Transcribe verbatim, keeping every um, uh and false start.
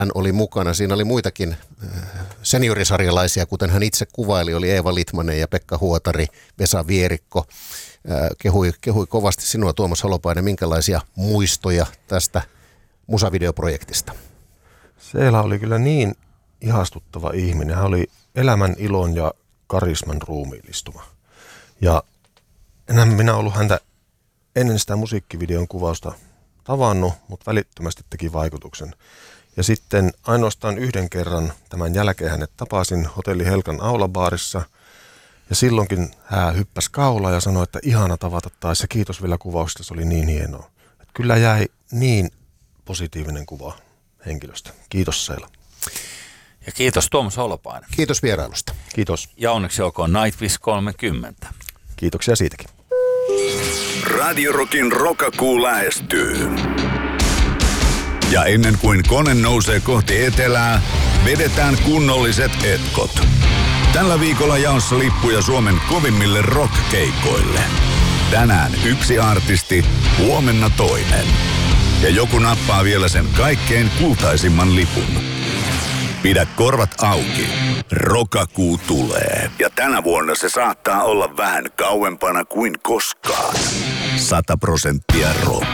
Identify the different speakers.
Speaker 1: hän oli mukana. Siinä oli muitakin seniorisarjalaisia, kuten hän itse kuvaili, oli Eeva Litmanen ja Pekka Huotari, Vesa Vierikko. Kehui, kehui kovasti sinua, Tuomas Holopainen, minkälaisia muistoja tästä musavideoprojektista?
Speaker 2: Seela oli kyllä niin ihastuttava ihminen. Hän oli elämän, ilon ja karisman ruumiillistuma. Ja enhän minä ollut häntä ennen sitä musiikkivideon kuvausta tavannut, mutta välittömästi teki vaikutuksen. Ja sitten ainoastaan yhden kerran tämän jälkeen hänet tapasin Hotelli Helkan aulabaarissa. Ja silloinkin hän hyppäsi kaulaa ja sanoi, että ihana tavata taas ja kiitos vielä kuvauksesta, se oli niin hienoa. Että kyllä jäi niin positiivinen kuva henkilöstä. Kiitos Seela.
Speaker 3: Ja kiitos Tuomas Holopainen.
Speaker 1: Kiitos vierailusta.
Speaker 2: Kiitos.
Speaker 3: Ja onneksi olkoon Nightwish kolmekymmentä.
Speaker 2: Kiitoksia siitäkin.
Speaker 4: Radio Rockin rokakuu lähestyy. Ja ennen kuin kone nousee kohti etelää, vedetään kunnolliset etkot. Tällä viikolla jaossa lippuja Suomen kovimmille rock-keikoille. Tänään yksi artisti, huomenna toinen. Ja joku nappaa vielä sen kaikkein kultaisimman lipun. Pidä korvat auki. Rokakuu tulee. Ja tänä vuonna se saattaa olla vähän kauempana kuin koskaan. Sata prosenttia rock.